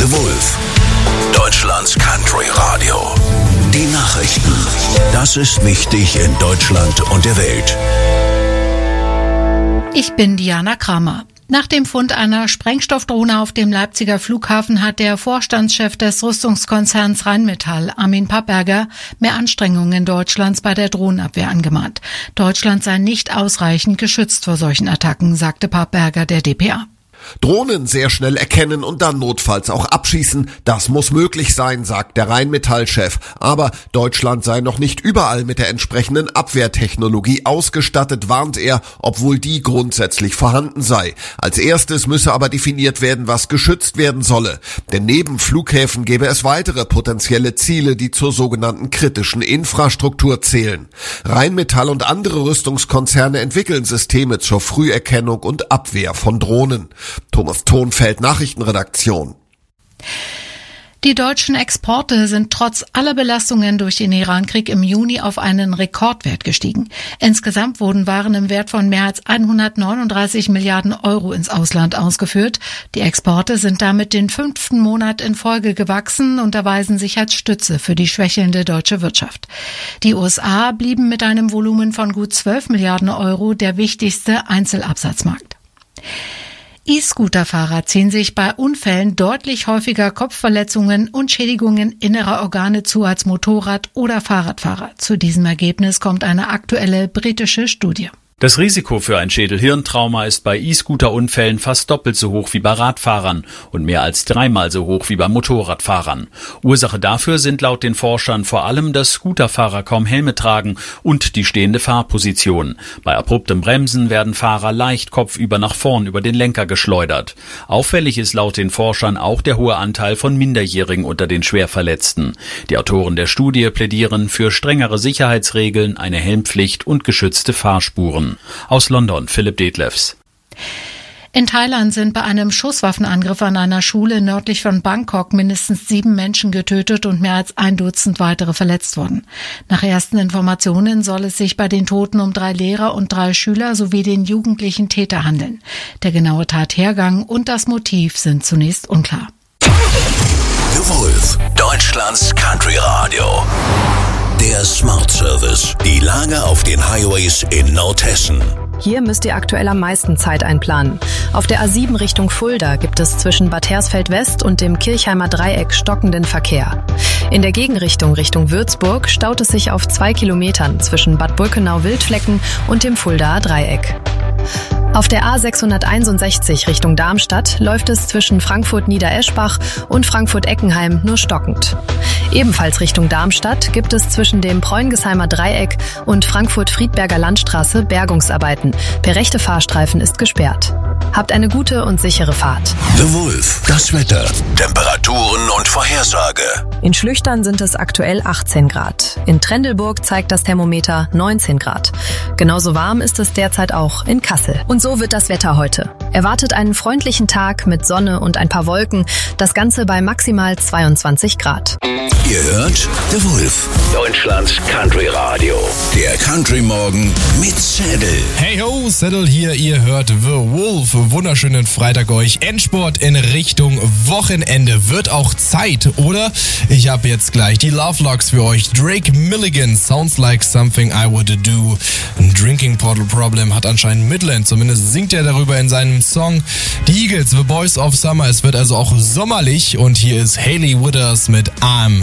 The Wolf, Deutschlands Country Radio. Die Nachrichten. Das ist wichtig in Deutschland und der Welt. Ich bin Diana Kramer. Nach dem Fund einer Sprengstoffdrohne auf dem Leipziger Flughafen hat der Vorstandschef des Rüstungskonzerns Rheinmetall, Armin Papperger, mehr Anstrengungen Deutschlands bei der Drohnenabwehr angemahnt. Deutschland sei nicht ausreichend geschützt vor solchen Attacken, sagte Papperger der dpa. Drohnen sehr schnell erkennen und dann notfalls auch abschießen, das muss möglich sein, sagt der Rheinmetall-Chef. Aber Deutschland sei noch nicht überall mit der entsprechenden Abwehrtechnologie ausgestattet, warnt er, obwohl die grundsätzlich vorhanden sei. Als erstes müsse aber definiert werden, was geschützt werden solle. Denn neben Flughäfen gäbe es weitere potenzielle Ziele, die zur sogenannten kritischen Infrastruktur zählen. Rheinmetall und andere Rüstungskonzerne entwickeln Systeme zur Früherkennung und Abwehr von Drohnen. Thomas Thonfeld, Nachrichtenredaktion. Die deutschen Exporte sind trotz aller Belastungen durch den Iran-Krieg im Juni auf einen Rekordwert gestiegen. Insgesamt wurden Waren im Wert von mehr als 139 Milliarden Euro ins Ausland ausgeführt. Die Exporte sind damit den 5. Monat in Folge gewachsen und erweisen sich als Stütze für die schwächelnde deutsche Wirtschaft. Die USA blieben mit einem Volumen von gut 12 Milliarden Euro der wichtigste Einzelabsatzmarkt. E-Scooter-Fahrer ziehen sich bei Unfällen deutlich häufiger Kopfverletzungen und Schädigungen innerer Organe zu als Motorrad- oder Fahrradfahrer. Zu diesem Ergebnis kommt eine aktuelle britische Studie. Das Risiko für ein Schädel-Hirntrauma ist bei E-Scooter-Unfällen fast doppelt so hoch wie bei Radfahrern und mehr als 3-mal so hoch wie bei Motorradfahrern. Ursache dafür sind laut den Forschern vor allem, dass Scooterfahrer kaum Helme tragen und die stehende Fahrposition. Bei abruptem Bremsen werden Fahrer leicht kopfüber nach vorn über den Lenker geschleudert. Auffällig ist laut den Forschern auch der hohe Anteil von Minderjährigen unter den Schwerverletzten. Die Autoren der Studie plädieren für strengere Sicherheitsregeln, eine Helmpflicht und geschützte Fahrspuren. Aus London, Philipp Detlefs. In Thailand sind bei einem Schusswaffenangriff an einer Schule nördlich von Bangkok mindestens 7 Menschen getötet und mehr als 1 Dutzend weitere verletzt worden. Nach ersten Informationen soll es sich bei den Toten um 3 Lehrer und 3 Schüler sowie den jugendlichen Täter handeln. Der genaue Tathergang und das Motiv sind zunächst unklar. The Wolf, Deutschlands Country Radio. Der Smart Service. Die Lage auf den Highways in Nordhessen. Hier müsst ihr aktuell am meisten Zeit einplanen. Auf der A7 Richtung Fulda gibt es zwischen Bad Hersfeld West und dem Kirchheimer Dreieck stockenden Verkehr. In der Gegenrichtung Richtung Würzburg staut es sich auf 2 Kilometern zwischen Bad Burkenau-Wildflecken und dem Fuldaer Dreieck. Auf der A661 Richtung Darmstadt läuft es zwischen Frankfurt-Niedereschbach und Frankfurt-Eckenheim nur stockend. Ebenfalls Richtung Darmstadt gibt es zwischen dem Preungesheimer Dreieck und Frankfurt-Friedberger Landstraße Bergungsarbeiten. Der rechte Fahrstreifen ist gesperrt. Habt eine gute und sichere Fahrt. The Wolf, das Wetter, Temperaturen und Vorhersage. In Schlüchtern sind es aktuell 18 Grad. In Trendelburg zeigt das Thermometer 19 Grad. Genauso warm ist es derzeit auch in Kassel. Und so wird das Wetter heute. Erwartet einen freundlichen Tag mit Sonne und ein paar Wolken. Das Ganze bei maximal 22 Grad. Ihr hört The Wolf, Deutschlands Country Radio. Der Country Morgen mit Saddle. Hey ho, Saddle hier, ihr hört The Wolf. Wunderschönen Freitag euch. Endsport in Richtung Wochenende. Wird auch Zeit, oder? Ich habe jetzt gleich die Love Locks für euch. Drake Milligan, Sounds Like Something I Would Do. Ein Drinking Problem hat anscheinend Midland. Zumindest singt er darüber in seinem Song. Die Eagles, The Boys of Summer. Es wird also auch sommerlich. Und hier ist Hailey Withers mit I'm